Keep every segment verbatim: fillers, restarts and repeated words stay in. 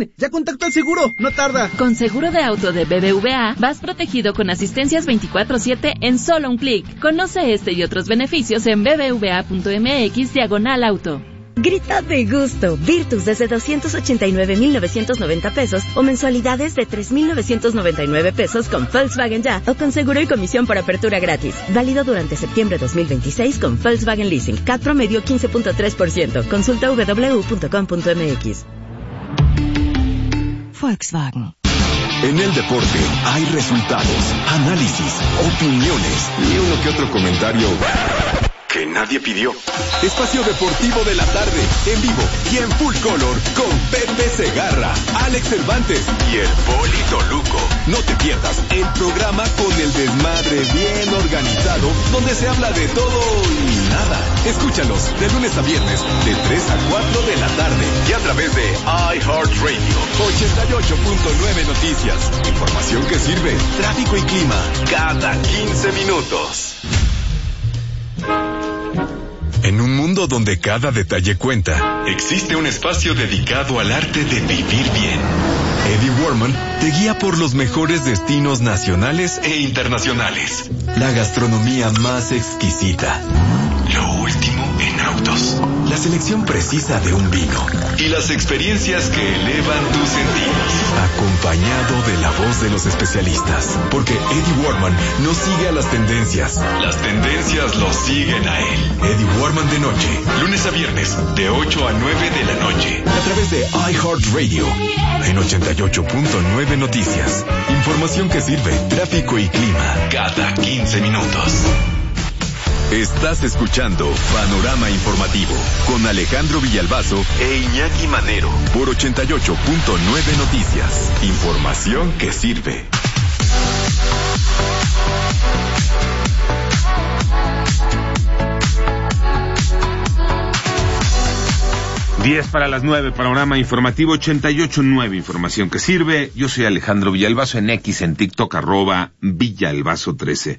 ven! ¡Ya contacto al seguro! ¡No tarda! Con seguro de auto de B B V A, vas protegido con asistencias veinticuatro siete en solo un clic. Conoce este y otros beneficios en bbva.mx diagonal auto. Grita de gusto. Virtus desde doscientos ochenta y nueve mil novecientos noventa pesos o mensualidades de tres mil novecientos noventa y nueve pesos con Volkswagen Ya o con seguro y comisión por apertura gratis. Válido durante septiembre dos mil veintiséis con Volkswagen Leasing. C A T promedio quince punto tres por ciento. Consulta w w w punto com punto m x. Volkswagen. En el deporte hay resultados, análisis, opiniones y uno que otro comentario que nadie pidió. Espacio Deportivo de la Tarde, en vivo y en full color, con Pepe Segarra, Alex Cervantes y el Polito Luco. No te pierdas el programa con el desmadre bien organizado, donde se habla de todo y nada. Escúchalos de lunes a viernes, de tres a cuatro de la tarde, y a través de iHeartRadio, ochenta y ocho punto nueve Noticias. Información que sirve, tráfico y clima, cada quince minutos. En un mundo donde cada detalle cuenta, existe un espacio dedicado al arte de vivir bien. Eddie Warman te guía por los mejores destinos nacionales e internacionales. La gastronomía más exquisita. Lo último en autos. La selección precisa de un vino. Y las experiencias que elevan tus sentidos. Acompañado de la voz de los especialistas. Porque Eddie Warman no sigue a las tendencias. Las tendencias lo siguen a él. Eddie Warman de noche. Lunes a viernes, de ocho a nueve de la noche. A través de iHeartRadio. En ochenta y ocho punto nueve Noticias. Información que sirve, tráfico y clima. Cada quince minutos. Estás escuchando Panorama Informativo con Alejandro Villalbazo e Iñaki Manero por ochenta y ocho punto nueve Noticias. Información que sirve. diez para las nueve, Panorama Informativo ochenta y ocho punto nueve, información que sirve. Yo soy Alejandro Villalbazo, en X, en TikTok, arroba Villalbazo trece.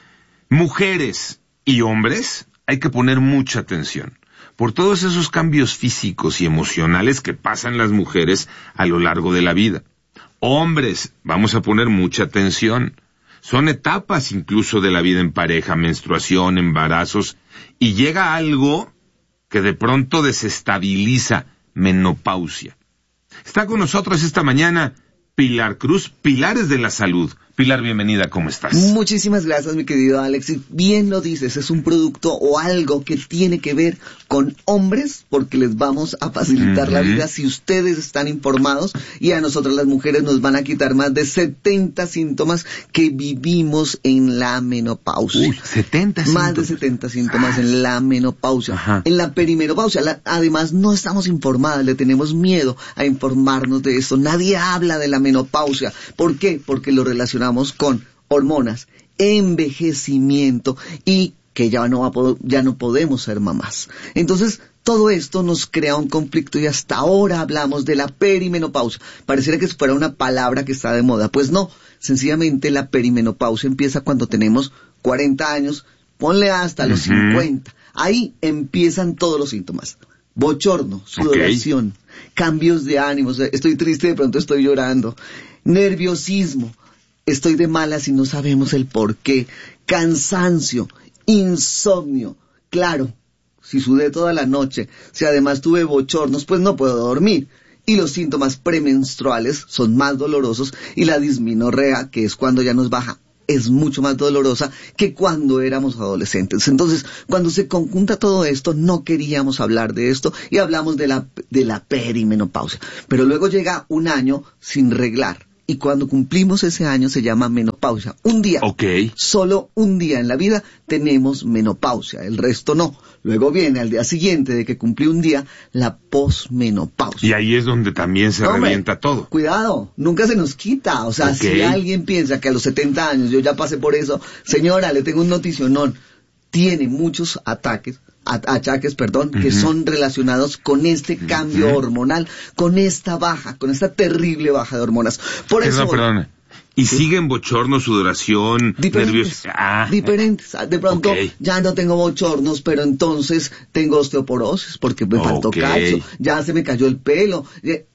Mujeres y hombres, hay que poner mucha atención por todos esos cambios físicos y emocionales que pasan las mujeres a lo largo de la vida. Hombres, vamos a poner mucha atención. Son etapas incluso de la vida en pareja, menstruación, embarazos, y llega algo que de pronto desestabiliza, menopausia. Está con nosotros esta mañana Pilar Cruz, Pilares de la Salud. Pilar, bienvenida, ¿cómo estás? Muchísimas gracias, mi querido Alex. Y bien lo dices, es un producto o algo que tiene que ver con hombres, porque les vamos a facilitar uh-huh. la vida si ustedes están informados, y a nosotras las mujeres nos van a quitar más de setenta síntomas que vivimos en la menopausia. Uy, setenta síntomas. Más de setenta síntomas ah. en la menopausia. Ajá. En la perimenopausia, la, además no estamos informadas, le tenemos miedo a informarnos de esto. Nadie habla de la menopausia. ¿Por qué? Porque lo relacionamos con hormonas, envejecimiento y que ya no, va a poder, ya no podemos ser mamás. Entonces, todo esto nos crea un conflicto y hasta ahora hablamos de la perimenopausia. Pareciera que fuera una palabra que está de moda. Pues no, sencillamente la perimenopausia empieza cuando tenemos cuarenta años, ponle hasta los uh-huh. cincuenta. Ahí empiezan todos los síntomas. Bochorno, sudoración, okay. cambios de ánimos, estoy triste, de pronto estoy llorando, nerviosismo, estoy de malas y no sabemos el por qué, cansancio, insomnio. Claro, si sudé toda la noche, si además tuve bochornos, pues no puedo dormir. Y los síntomas premenstruales son más dolorosos, y la dismenorrea, que es cuando ya nos baja, es mucho más dolorosa que cuando éramos adolescentes. Entonces, cuando se conjunta todo esto, no queríamos hablar de esto y hablamos de la, de la perimenopausia. Pero luego llega un año sin reglar. Y cuando cumplimos ese año se llama menopausia. Un día, okay. solo un día en la vida tenemos menopausia, el resto no. Luego viene al día siguiente de que cumplí un día la posmenopausia. Y ahí es donde también se Hombre, revienta todo. Cuidado, nunca se nos quita. O sea, okay. si alguien piensa que a los setenta años yo ya pasé por eso, señora, le tengo un noticionón. Tiene muchos ataques. achaques, perdón, uh-huh. que son relacionados con este cambio uh-huh. hormonal, con esta baja, con esta terrible baja de hormonas. Por perdón, eso... Perdón. Y ¿sí? siguen bochornos, sudoración, diferentes, nervios... Ah. Diferentes. De pronto okay. ya no tengo bochornos, pero entonces tengo osteoporosis porque me faltó okay. calcio, ya se me cayó el pelo.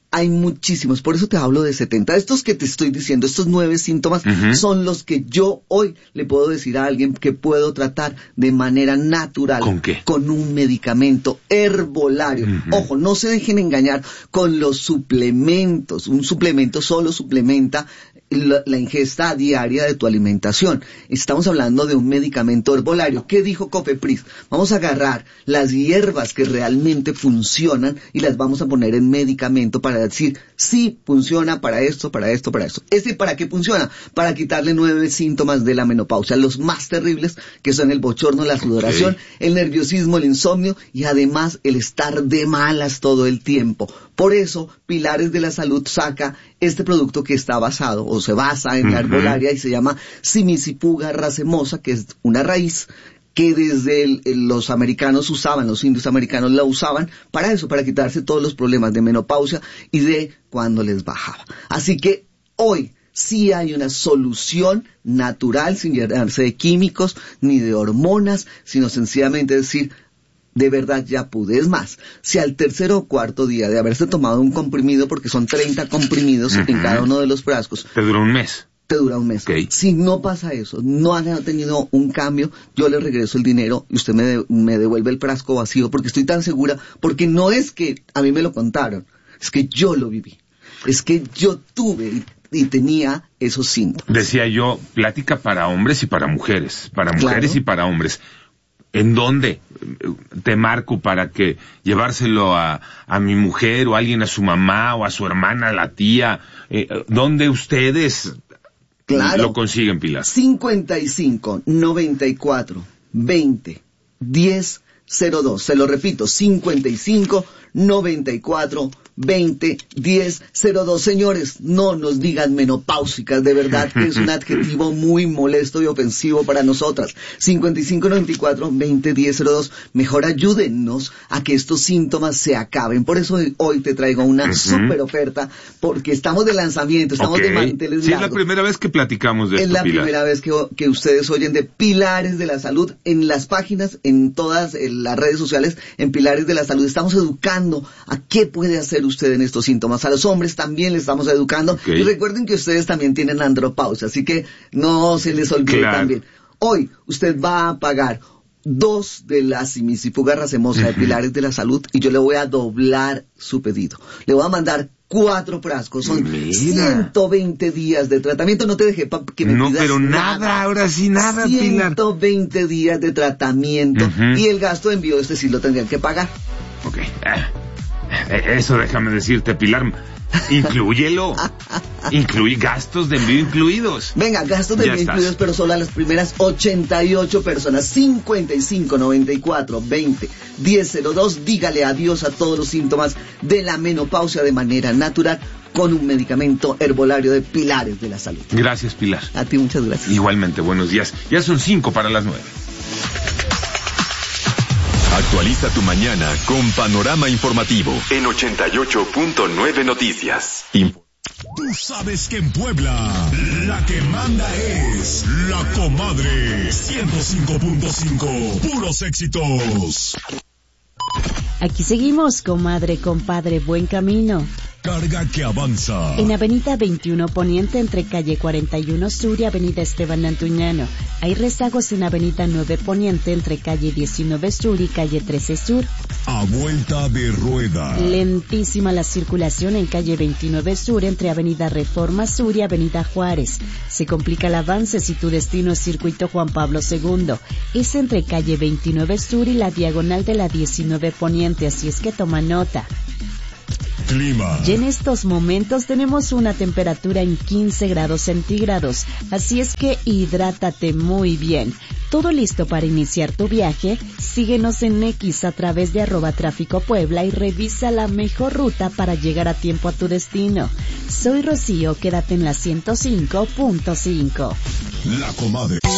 Hay muchísimos, por eso te hablo de setenta. Estos que te estoy diciendo, estos nueve síntomas, uh-huh. son los que yo hoy le puedo decir a alguien que puedo tratar de manera natural. ¿Con qué? Con un medicamento herbolario. Uh-huh. Ojo, no se dejen engañar con los suplementos. Un suplemento solo suplementa la, la ingesta diaria de tu alimentación. Estamos hablando de un medicamento herbolario. ¿Qué dijo Cofepris? Vamos a agarrar las hierbas que realmente funcionan y las vamos a poner en medicamento para decir, sí, funciona para esto, para esto, para esto. ¿Ese para qué funciona? Para quitarle nueve síntomas de la menopausia, los más terribles, que son el bochorno, la sudoración, okay. el nerviosismo, el insomnio y además el estar de malas todo el tiempo. Por eso, Pilares de la Salud saca este producto que está basado, o se basa en uh-huh. la herbolaria y se llama Cimicifuga racemosa, que es una raíz que desde el, el, los americanos usaban, los indios americanos la usaban para eso, para quitarse todos los problemas de menopausia y de cuando les bajaba. Así que hoy sí hay una solución natural, sin llenarse de químicos ni de hormonas, sino sencillamente decir, de verdad ya pude. Es más, si al tercer o cuarto día de haberse tomado un comprimido, porque son treinta comprimidos uh-huh. en cada uno de los frascos. Te dura un mes. Te dura un mes. Okay. Si no pasa eso, no han tenido un cambio, yo le regreso el dinero y usted me, de, me devuelve el frasco vacío, porque estoy tan segura, porque no es que a mí me lo contaron, es que yo lo viví, es que yo tuve y, y tenía esos síntomas. Decía yo, plática para hombres y para mujeres, para mujeres claro. y para hombres. ¿En dónde te marco para que llevárselo a, a mi mujer o a alguien, a su mamá o a su hermana, a la tía? Eh, ¿Dónde ustedes... Claro. Lo consiguen, Pilar? cincuenta y cinco, noventa y cuatro, veinte, diez, cero dos. Se lo repito, cincuenta y cinco, noventa y cuatro, veinte, diez, cero dos. Señores, no nos digan menopáusicas, de verdad que es un adjetivo muy molesto y ofensivo para nosotras. cincuenta y cinco, noventa y cuatro, veinte, diez, cero dos. Mejor ayúdennos a que estos síntomas se acaben. Por eso hoy te traigo una uh-huh. super oferta, porque estamos de lanzamiento, estamos okay. de manteles sí, largos. Es la primera vez que platicamos de es esto, la Pilar. primera vez que, que ustedes oyen de Pilares de la Salud en las páginas, en todas en las redes sociales, en Pilares de la Salud. Estamos educando a qué puede hacer usted en estos síntomas. A los hombres también le estamos educando. Okay. Y recuerden que ustedes también tienen andropausia, así que no se les olvide claro. también. Hoy usted va a pagar dos de la Cimicifuga racemosa uh-huh. de Pilares de la Salud y yo le voy a doblar su pedido. Le voy a mandar cuatro frascos, son Mira. ciento veinte días de tratamiento. No te dejé para que me no, pidas pero nada, nada, ahora sí nada, Pilar. ciento veinte días de tratamiento uh-huh. y el gasto de envío este sí lo tendrían que pagar. Ok. Ah. Eso déjame decirte, Pilar, inclúyelo, incluye gastos de envío incluidos. Venga, gastos de envío incluidos, pero solo a las primeras ochenta y ocho personas. Cincuenta y cinco, noventa y cuatro, veinte, diez, cero dos. Dígale adiós a todos los síntomas de la menopausia de manera natural con un medicamento herbolario de Pilares de la Salud. Gracias, Pilar. A ti muchas gracias. Igualmente, buenos días. Ya son cinco para las nueve. Actualiza tu mañana con Panorama Informativo en ochenta y ocho punto nueve Noticias. Info- Tú sabes que en Puebla la que manda es La Comadre. ciento cinco punto cinco, puros éxitos. Aquí seguimos, comadre, compadre, buen camino. Carga que avanza. En Avenida veintiuno Poniente, entre calle cuarenta y uno Sur y Avenida Esteban Antuñano. Hay rezagos en Avenida nueve Poniente, entre calle diecinueve Sur y calle trece Sur. A vuelta de rueda. Lentísima la circulación en calle veintinueve Sur, entre Avenida Reforma Sur y Avenida Juárez. Se complica el avance si tu destino es Circuito Juan Pablo segundo. Es entre calle veintinueve Sur y la diagonal de la diecinueve Poniente, así es que toma nota. Clima. Y en estos momentos tenemos una temperatura en quince grados centígrados, así es que hidrátate muy bien. Todo listo para iniciar tu viaje. Síguenos en X a través de arroba tráfico Puebla y revisa la mejor ruta para llegar a tiempo a tu destino. Soy Rocío, quédate en la ciento cinco punto cinco. La Comadre.